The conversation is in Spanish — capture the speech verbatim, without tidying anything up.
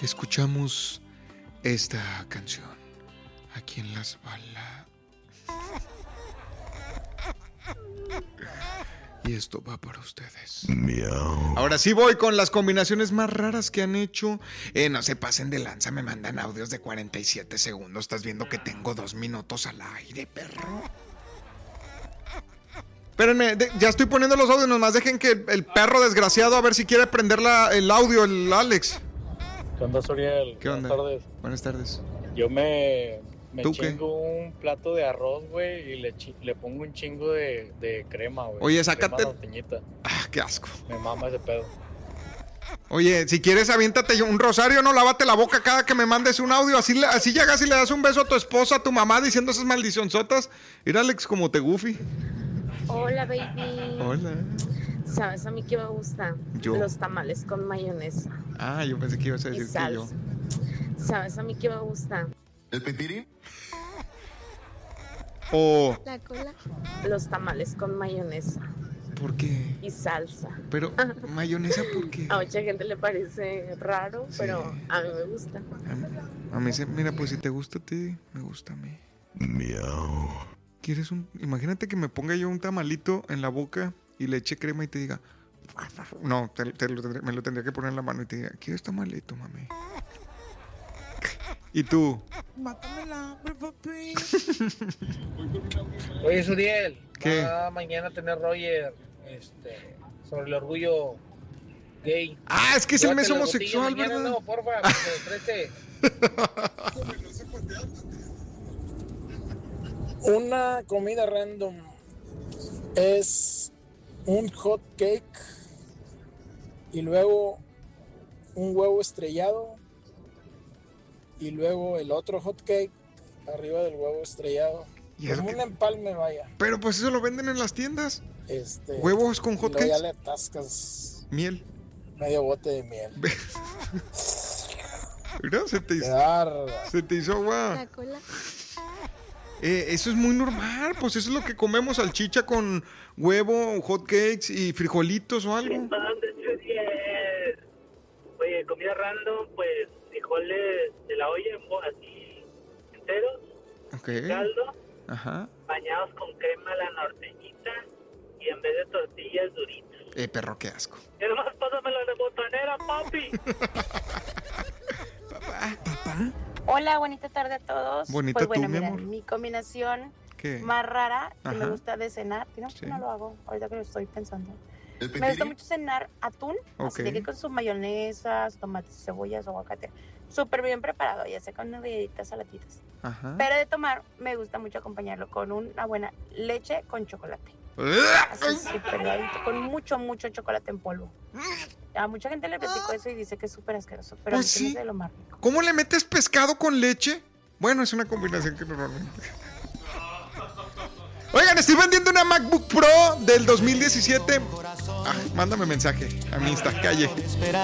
escuchamos esta canción aquí en Las Balas. Y esto va para ustedes. Miau. Ahora sí voy con las combinaciones más raras que han hecho. Eh, no se pasen de lanza, me mandan audios de cuarenta y siete segundos. Estás viendo que tengo dos minutos al aire, perro. Espérenme, de, ya estoy poniendo los audios. Nomás dejen que el perro desgraciado a ver si quiere prender la, el audio, el Alex. ¿Qué onda, Suriel? ¿Qué onda? Buenas tardes. Buenas tardes. Yo me, me ¿Tú chingo qué? un plato de arroz, güey, y le, chi- le pongo un chingo de, de crema, güey. Oye, sácate. Crema norteñita. Ah, qué asco. Me mama ese pedo. Oye, si quieres aviéntate un rosario, no, lávate la boca cada que me mandes un audio. Así, le- así llegas y le das un beso a tu esposa, a tu mamá, diciendo esas maldicionzotas. Mira, Alex, como te goofy. Hola, baby. Hola. ¿Sabes a mí qué me gusta? Yo. Los tamales con mayonesa Ah, yo pensé que ibas a y decir que salsa. yo. ¿Sabes a mí qué me gusta? ¿El pipirín? O, La cola. Los tamales con mayonesa ¿por qué? y salsa. Pero, mayonesa, ¿por qué? A mucha gente le parece raro, Sí. pero a mí me gusta. A mí se, mira, pues si te gusta a ti, me gusta a mí. Miau. ¿Quieres un...? Imagínate que me ponga yo un tamalito en la boca y le eche crema y te diga... No, te, te lo tendré- me lo tendría que poner en la mano y te diga, ¿quieres tamalito, mami? ¿Y tú? Mátamela, papi. Oye, Suriel, ¿Qué? va mañana a tener Roger este, sobre el orgullo gay. Ah, es que es el mes Llévate la homosexual, botella mañana, ¿verdad? No, porfa, que se ofrece. Una comida random es un hot cake y luego un huevo estrellado y luego el otro hot cake arriba del huevo estrellado. ¿Y eso Como qué? un empalme, vaya. Pero pues eso lo venden en las tiendas. Este, ¿Huevos con y hot luego ya cakes? le atascas Miel. medio bote de miel. Mira, se te Qué hizo, bárbaro. se te hizo agua. La cola. Eh, eso es muy normal, pues eso es lo que comemos, salchicha con huevo, hot cakes y frijolitos o algo. Oye, comida random, pues frijoles de la olla en bo- así enteros, Ok. caldo, Ajá. bañados con crema a la norteñita y en vez de tortillas duritas. Eh, perro, qué asco. Y además pásamelo de botanera, papi. Papá, papá. Hola, bonita tarde a todos. Bonita pues bueno, tú, mi mira, amor. mi combinación ¿Qué? más rara que Ajá. me gusta de cenar, que no, Sí. no lo hago, ahorita que lo estoy pensando. ¿El Me gusta pipirín? mucho cenar atún, Ok. así de que con sus mayonesas, tomates, cebollas, aguacate. Súper bien preparado, ya sea con unas galletitas saladitas. Ajá. Pero de tomar, me gusta mucho acompañarlo con una buena leche con chocolate. Así súper suavito, con mucho, mucho chocolate en polvo. A mucha gente le platico eso y dice que es súper asqueroso, pero Pues a mí se me sí. hace de lo más rico. ¿Cómo le metes pescado con leche? Bueno, es una combinación que normalmente... Oigan, estoy vendiendo una MacBook Pro del dos mil diecisiete. Ah, mándame mensaje a mi Insta, calle.